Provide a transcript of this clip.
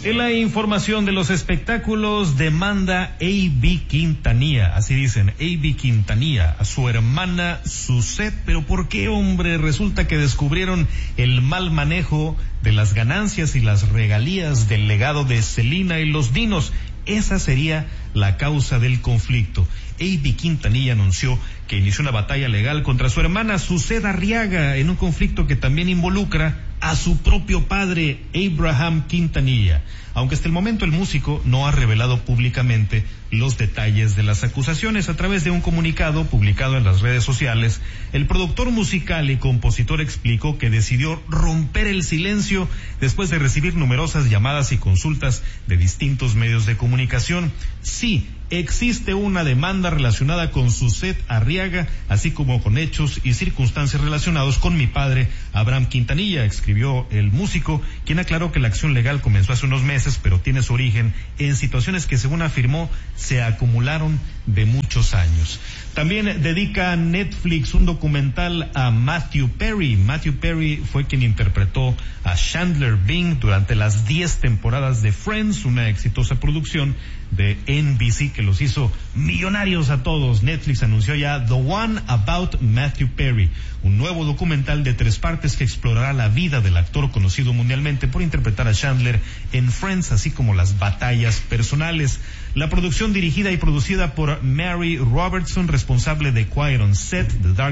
En la información de los espectáculos, demanda A.B. Quintanilla, así dicen, A.B. Quintanilla, a su hermana Suzette. Pero ¿por qué, hombre? Resulta que descubrieron el mal manejo de las ganancias y las regalías del legado de Selena y los Dinos. Esa sería la causa del conflicto. A.B. Quintanilla anunció que inició una batalla legal contra su hermana Suzette Arriaga en un conflicto que también involucra a su propio padre, Abraham Quintanilla. Aunque hasta el momento el músico no ha revelado públicamente los detalles de las acusaciones, a través de un comunicado publicado en las redes sociales, el productor musical y compositor explicó que decidió romper el silencio después de recibir numerosas llamadas y consultas de distintos medios de comunicación. Sí, existe una demanda relacionada con Suzette Arriaga, así como con hechos y circunstancias relacionados con mi padre, Abraham Quintanilla, escribió el músico, quien aclaró que la acción legal comenzó hace unos meses, pero tiene su origen en situaciones que, según afirmó, se acumularon de muchos años. También dedica Netflix un documental a Matthew Perry. Matthew Perry fue quien interpretó a Chandler Bing durante las 10 temporadas de Friends, una exitosa producción de NBC que los hizo millonarios a todos. Netflix anunció ya The One About Matthew Perry, un nuevo documental de 3 partes que explorará la vida del actor conocido mundialmente por interpretar a Chandler en Friends, así como las batallas personales. La producción, dirigida y producida por Mary Robertson, responsable de Quiet on Set, The Dark